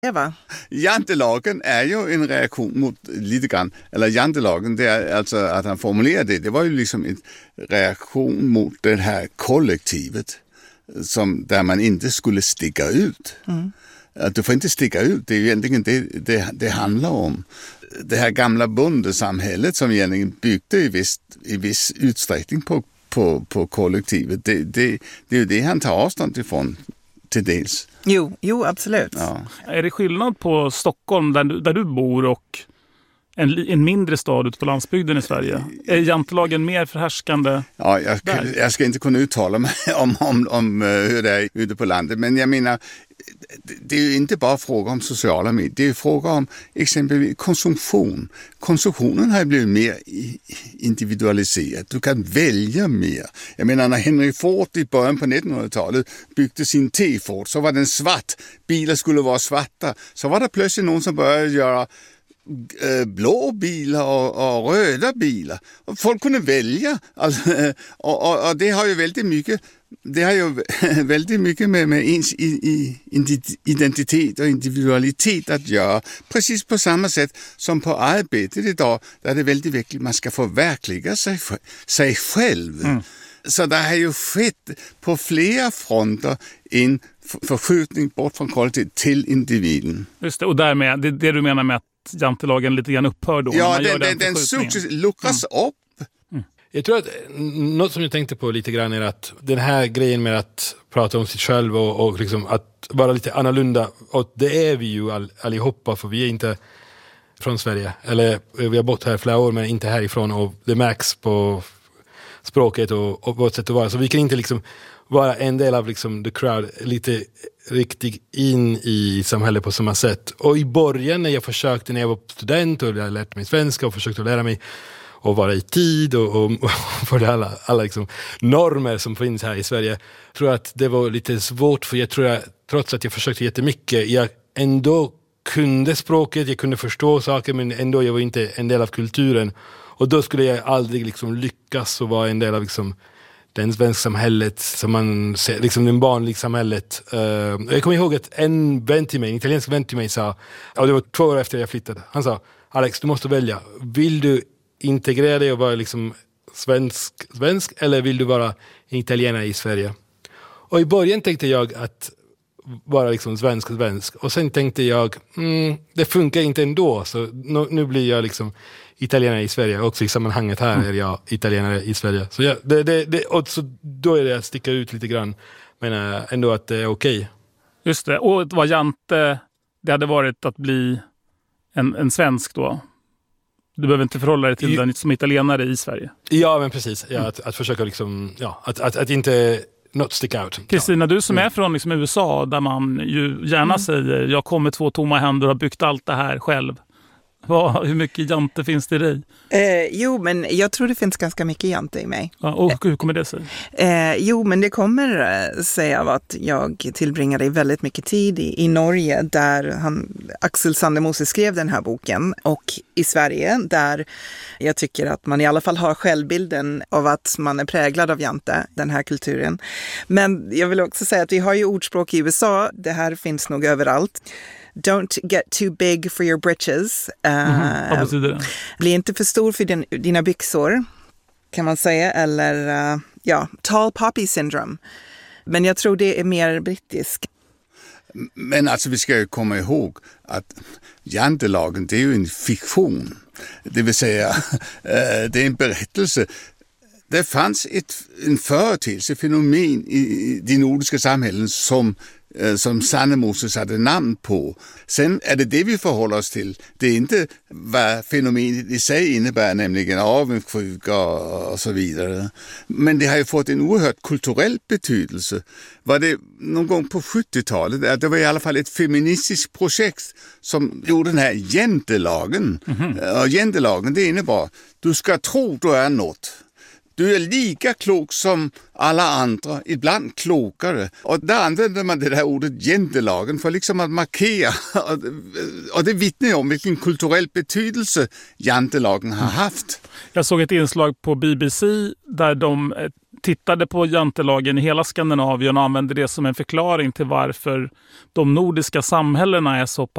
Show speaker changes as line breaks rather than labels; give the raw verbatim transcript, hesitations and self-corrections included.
Eva?
Jantelagen är ju en reaktion mot lite grann, eller jantelagen, det är alltså att han formulerar det, det var ju liksom en reaktion mot det här kollektivet som, där man inte skulle sticka ut. Mm. Att du får inte sticka ut, det är ju egentligen det, det det handlar om. Det här gamla bondesamhället som egentligen byggde i viss, i viss utsträckning på, på, på kollektivet, det, det, det är ju det han tar avstånd ifrån till dels.
Jo, jo absolut.
Ja. Är det skillnad på Stockholm där du, där du bor och en, en mindre stad ute på landsbygden i Sverige? Är jantelagen mer förhärskande?
Ja, jag, jag ska inte kunna uttala mig om, om, om hur det är ute på landet, men jag menar, det är ju inte bara fråga om sociala medier, det är fråga om exempelvis konsumtion. Konsumtionen har blivit mer individualiserad. Du kan välja mer. Jag menar, när Henry Ford i början på nittonhundratalet byggde sin T-Ford så var den svart. Bilar skulle vara svarta. Så var det plötsligt någon som började göra blå bilar och, och röda bilar. Och folk kunde välja. Alltså, och, och, och det har ju väldigt mycket det har ju väldigt mycket med, med ens i, i identitet och individualitet att göra. Precis på samma sätt som på arbetet idag, där det är väldigt viktigt att man ska förverkliga sig, sig själv. Mm. Så det har ju skett på flera fronter en förskjutning bort från kollektivet till individen.
Just det, och därmed, det, det du menar med att jantelagen lite grann upphör då?
Ja, den, den, den successivt luckras mm. upp.
Mm. Jag tror att något som jag tänkte på lite grann är att den här grejen med att prata om sig själv och, och liksom att vara lite annorlunda, och det är vi ju all, allihopa, för vi är inte från Sverige, eller vi har bott här flera år men inte härifrån, och det märks på språket och, och vårt sätt att vara, så vi kan inte liksom vara en del av liksom the crowd, lite riktigt in i samhället på samma sätt. Och i början när jag försökte, när jag var student och jag lärde mig svenska och försökte lära mig och vara i tid och, och, och för alla, alla liksom normer som finns här i Sverige, tror jag att det var lite svårt, för jag tror att trots att jag försökte jättemycket, jag ändå kunde språket, jag kunde förstå saker, men ändå jag var inte en del av kulturen, och då skulle jag aldrig liksom lyckas och vara en del av liksom den svenska samhället som man ser, liksom den vanliga samhället. Uh, jag kommer ihåg att en vän till mig, en italiensk vän till mig sa, och det var två år efter jag flyttade, han sa: Alex, du måste välja, vill du integrera dig och vara liksom svensk, svensk eller vill du vara en italienare i Sverige? Och i början tänkte jag att vara liksom svensk och svensk, och sen tänkte jag mm, det funkar inte ändå, så nu, nu blir jag liksom italienare i Sverige, också i sammanhanget här mm. är jag italienare i Sverige, så ja, det, det, det, och så då är det att sticka ut lite grann, men äh, ändå att det är okej. Okay.
Just det, och vad jante det hade varit att bli en, en svensk då. Du behöver inte förhålla dig till den som italienare i Sverige.
Ja, men precis. Ja, att, att försöka liksom, ja, att, att, att inte not stick out.
Kristina, du som är från liksom U S A, där man ju gärna mm. säger jag kommer två tomma händer och har byggt allt det här själv. Vad, hur mycket jante finns det i dig?
Eh, jo, men jag tror det finns ganska mycket jante i mig.
Ja, och hur kommer det sig?
Eh, jo, men det kommer eh, sig av att jag tillbringade väldigt mycket tid i, i Norge, där han, Axel Sandemose skrev den här boken, och i Sverige där jag tycker att man i alla fall har självbilden av att man är präglad av jante, den här kulturen. Men jag vill också säga att vi har ju ordspråk i U S A, det här finns nog överallt. Don't get too big for your britches. Uh,
mm-hmm. Vad betyder det?
Bli inte för stor för din, dina byxor, kan man säga. Eller, uh, ja, tall poppy syndrome. Men jag tror det är mer brittisk.
Men alltså vi ska ju komma ihåg att jantelagen, det är ju en fiktion. Det vill säga, det är en berättelse. Det fanns ett, en företeelse, fenomen i de nordiska samhällen som som Sandemose satte namn på. Sen är det det vi förhåller oss till. Det är inte vad fenomenet i sig innebär, nämligen avundsjuka och så vidare. Men det har ju fått en oerhört kulturell betydelse. Var det någon gång på sjuttiotalet, det var i alla fall ett feministiskt projekt som gjorde den här jantelagen. Mm-hmm. Och jantelagen, det innebar du ska tro du är något. Du är lika klok som alla andra, ibland klokare. Och där använder man det här ordet jantelagen för liksom att markera. Och det vittnar om vilken kulturell betydelse jantelagen har haft.
Jag såg ett inslag på B B C där de tittade på jantelagen i hela Skandinavien och använde det som en förklaring till varför de nordiska samhällena är så